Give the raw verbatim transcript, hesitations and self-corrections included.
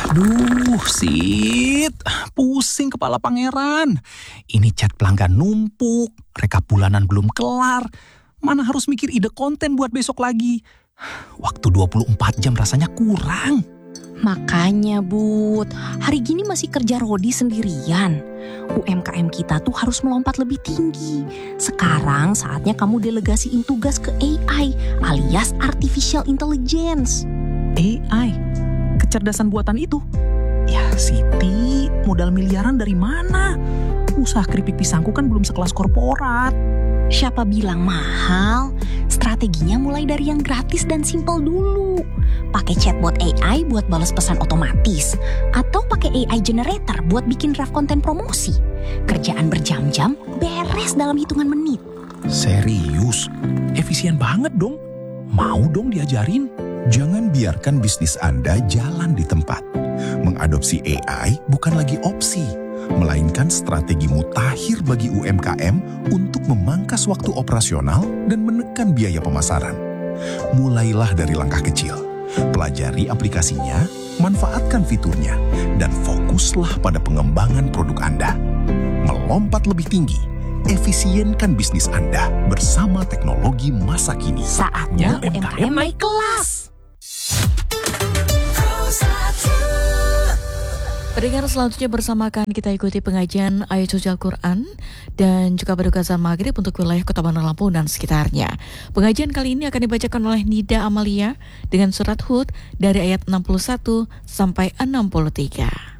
Duh, Sid. Pusing kepala pangeran. Ini chat pelanggan numpuk, rekap bulanan belum kelar. Mana harus mikir ide konten buat besok lagi. Waktu dua puluh empat jam rasanya kurang. Makanya Bud, hari gini masih kerja Rodi sendirian. U M K M kita tuh harus melompat lebih tinggi. Sekarang saatnya kamu delegasiin tugas ke A I alias Artificial Intelligence. A I? Kecerdasan buatan itu? Ya Siti, modal miliaran dari mana? Usaha keripik pisangku kan belum sekelas korporat. Siapa bilang mahal? Strateginya mulai dari yang gratis dan simple dulu. Pakai chatbot A I buat balas pesan otomatis. Atau pakai A I generator buat bikin draft konten promosi. Kerjaan berjam-jam, beres dalam hitungan menit. Serius? Efisien banget dong. Mau dong diajarin? Jangan biarkan bisnis Anda jalan di tempat. Mengadopsi A I bukan lagi opsi, melainkan strategi mutakhir bagi U M K M untuk memangkas waktu operasional dan menekan biaya pemasaran. Mulailah dari langkah kecil. Pelajari aplikasinya, manfaatkan fiturnya, dan fokuslah pada pengembangan produk Anda. Melompat lebih tinggi, efisienkan bisnis Anda bersama teknologi masa kini. Saatnya U M K M naik kelas. Pendengar, selanjutnya bersama akan kita ikuti pengajian ayat suci Al-Quran dan juga berdoa azan maghrib untuk wilayah Kota Bandar Lampung dan sekitarnya. Pengajian kali ini akan dibacakan oleh Nida Amalia dengan surat Hud dari ayat enam puluh satu sampai enam puluh tiga.